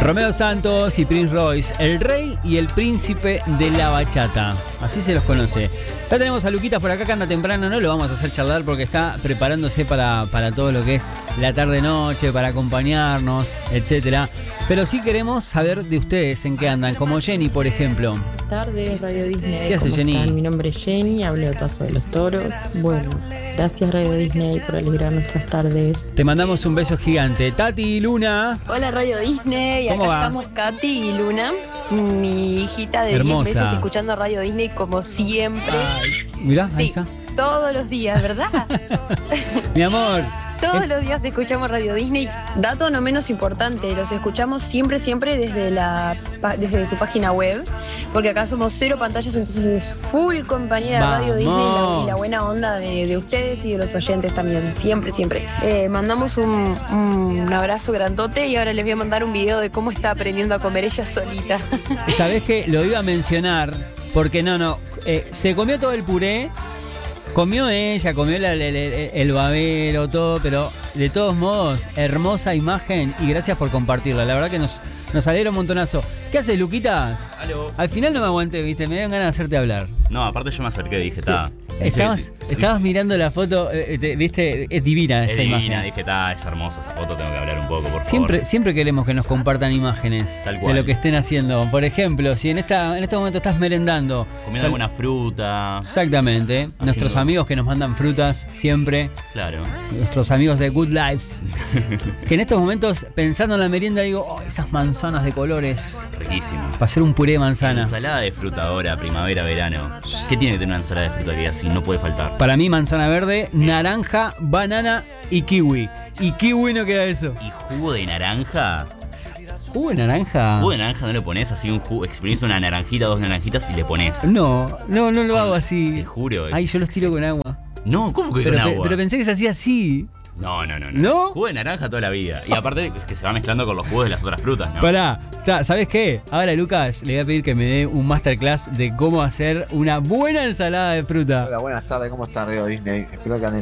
Romeo Santos y Prince Royce, el rey y el príncipe de la bachata. Así se los conoce. Ya tenemos a Luquitas por acá que anda temprano, no lo vamos a hacer charlar porque está preparándose para todo lo que es la tarde-noche, para acompañarnos, etcétera. Pero sí queremos saber de ustedes en qué andan, como Jenny, por ejemplo. Buenas tardes, Radio Disney. ¿Qué hace, ¿Cómo Jenny? están? Mi nombre es Jenny, hablo de Paso de los Toros. Bueno, gracias Radio Disney por alegrar nuestras tardes. Te mandamos un beso gigante. Tati y Luna. Hola Radio Disney, ¿Cómo acá va? estamos Katy y Luna, mi hijita de 10 Hermosa. meses escuchando Radio Disney como siempre. Mirá, ahí Sí, está. todos los días, ¿verdad? Mi amor. Todos los días escuchamos Radio Disney. Dato no menos importante, los escuchamos siempre desde su página web, porque acá somos cero pantallas, entonces es full compañía de Radio Disney y la buena onda de ustedes y de los oyentes también, siempre. Mandamos un abrazo grandote y ahora les voy a mandar un video de cómo está aprendiendo a comer ella solita. ¿Sabés qué? Lo iba a mencionar porque se comió todo el puré. Comió ella, comió el babero, todo, pero de todos modos, hermosa imagen y gracias por compartirla. La verdad que nos alegra un montonazo. ¿Qué haces, Luquitas? Aló. Al final no me aguanté, ¿viste? Me dieron ganas de hacerte hablar. No, aparte yo me acerqué y dije, está. Estabas mirando la foto, ¿viste? Es divina Es esa divina, imagen. dije, está, es hermosa esta foto, tengo que hablar un poco, por Siempre, favor. siempre queremos que nos compartan imágenes Tal cual. de lo que estén haciendo. Por ejemplo, si en este momento estás merendando. Comiendo alguna fruta. Exactamente. Nuestros amigos que nos mandan frutas siempre. Claro. Nuestros amigos de Good Life. Que en estos momentos, pensando en la merienda, digo, oh, esas manzanas de colores. Riquísimo. Para hacer un puré de manzana. Ensalada de fruta ahora, primavera, verano. ¿Qué tiene que tener una ensalada de fruta que así no puede faltar? Para mí, manzana verde, naranja, banana y kiwi. Y kiwi no queda eso. ¿Y jugo de naranja? ¿Jugo de naranja? ¿Jugo de naranja no le pones así un jugo? Exprimís una naranjita, 2 naranjitas y le pones. No lo hago así. Te juro. Ay, yo los tiro con agua. No, ¿cómo que Pero, con agua? pero pensé que se hacía así. No. ¿No? Jugo de naranja toda la vida. Y aparte es que se va mezclando con los jugos de las otras frutas, ¿no? Pará, ¿sabes qué? Ahora, Lucas, le voy a pedir que me dé un masterclass de cómo hacer una buena ensalada de fruta. Hola, buenas tardes, ¿cómo están, Radio Disney? Espero que anden